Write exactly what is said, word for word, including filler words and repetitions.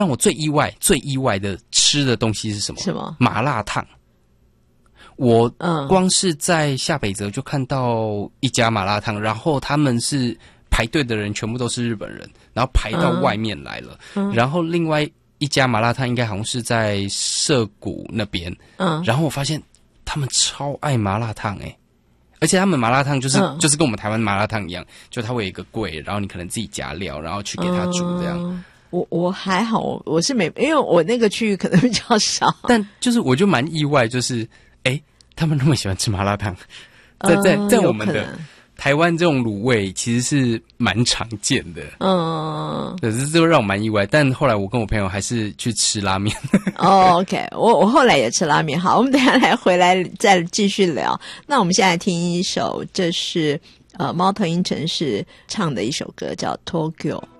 让我最意外、最意外的吃的东西是什么？ 什么？ 麻辣烫。我光是在下北泽就看到一家麻辣烫，然后他们是排队的人全部都是日本人，然后排到外面来了。嗯、然后另外一家麻辣烫应该好像是在涩谷那边。嗯，然后我发现他们超爱麻辣烫哎、欸，而且他们麻辣烫就是、嗯、就是跟我们台湾麻辣烫一样，就它会有一个柜，然后你可能自己加料，然后去给它煮这样。嗯我我还好，我是没，因为我那个区域可能比较少， 但就是我就蛮意外，就是哎、欸，他们那么喜欢吃麻辣烫，在在在我们的台湾这种卤味其实是蛮常见的，嗯，可是这让我蛮意外。但后来我跟我朋友还是去吃拉面。 哦 ，OK， 我我后来也吃拉面。好，我们等一下来回来再继续聊。那我们现在听一首，这是呃猫头鹰城市唱的一首歌，叫《Tokyo》。